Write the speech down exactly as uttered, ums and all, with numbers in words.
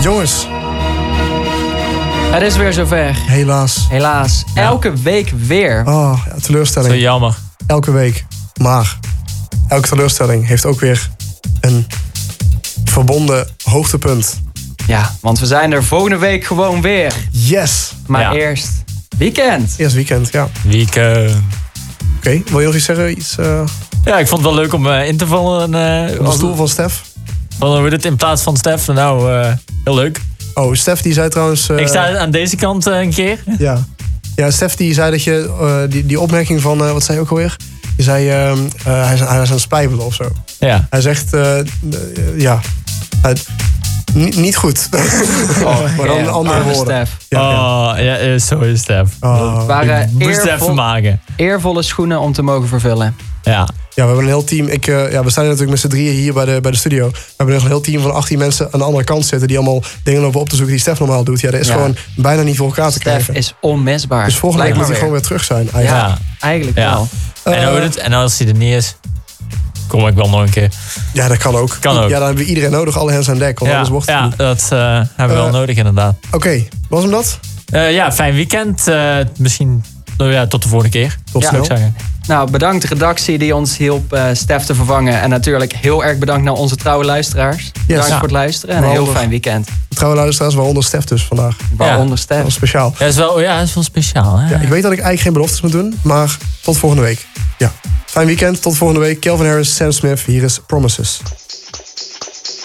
Jongens. Het is weer zover. Helaas. Helaas. Ja. Elke week weer. Oh, ja, teleurstelling. Zo jammer. Elke week. Maar elke teleurstelling heeft ook weer een verbonden hoogtepunt. Ja, want we zijn er volgende week gewoon weer. Yes. Maar Ja. eerst weekend. Eerst weekend, ja. Oké, Weekend. wil je nog iets zeggen? Iets uh, Ja, ik vond het wel leuk om uh, in te vallen. Uh, op de stoel van Stef? Van, hoe dit in plaats van Stef. Nou, uh, heel leuk. Oh, Stef die zei trouwens... Uh, ik sta aan deze kant uh, een keer. Ja. Ja, Stef die zei dat je... Uh, die, die opmerking van... Uh, wat zei je ook alweer? Je zei... Uh, uh, hij, is, hij is aan het spijbelen of zo. Ja. Hij zegt... Uh, uh, ja... Het, niet, niet goed. Oh, maar dan ja, andere arme woorden. Stef. Ja, ja. Oh, ja, uh, sorry Stef. Oh. Het waren Ik moest het eervol- even maken. eervolle schoenen om te mogen vervullen. Ja. Ja, we hebben een heel team. Ik, uh, ja, we staan hier natuurlijk met z'n drieën hier bij de, bij de studio. We hebben nog een heel team van achttien mensen aan de andere kant zitten... die allemaal dingen lopen op te zoeken die Stef normaal doet. Ja, dat is Ja. gewoon bijna niet voor elkaar te Stef krijgen. is onmisbaar. Dus volgende week Lijkt moet hij maar gewoon weer. weer terug zijn. Eigenlijk. Ja. Eigenlijk Ja. wel. En, Uh, hoe het, en als hij er niet is, kom ik wel nog een keer. Ja, dat kan ook. Kan ook. Ja, dan hebben we iedereen nodig. Alle hands aan dek. Want Ja, anders wordt het ja niet. dat uh, hebben we wel Uh, nodig inderdaad. Oké, okay, was hem dat? Uh, ja, fijn weekend. Uh, misschien uh, ja, tot de volgende keer. Tot Ja. snel. Zou ik zeggen. Nou, bedankt de redactie die ons hielp uh, Stef te vervangen. En natuurlijk heel erg bedankt naar onze trouwe luisteraars. Bedankt Ja. voor het luisteren en een heel Waaronder- fijn weekend. Trouwe luisteraars, waaronder Stef dus vandaag. Waaronder Dat was Stef. speciaal. Ja, is wel, ja, is wel speciaal. Hè? Ja, ik weet dat ik eigenlijk geen beloftes moet doen. Maar tot volgende week. Ja. Fijn weekend. Tot volgende week. Calvin Harris, Sam Smith. Hier is Promises.